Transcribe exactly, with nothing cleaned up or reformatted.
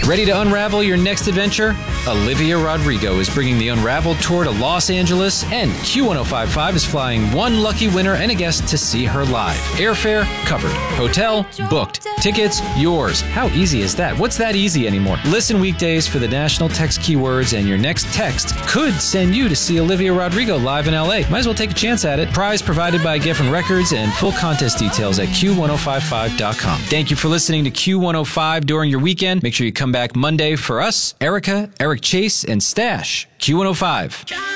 Ready to unravel your next adventure? Olivia Rodrigo is bringing the Unraveled Tour to Los Angeles, and Q ten fifty-five is flying one lucky winner and a guest to see her live. Airfare covered. Hotel booked. Tickets yours. How easy is that? What's that easy anymore? Listen weekdays for the national text keywords, and your next text could send you to see Olivia Rodrigo live in L A. Might as well take a chance at it. Prize provided by Geffen Records, and full contest details at Q ten fifty-five dot com. Thank you for listening to Q one oh five during your weekend. Make sure you come back Monday for us, Erica, Eric Chase, and Stash. Q one oh five.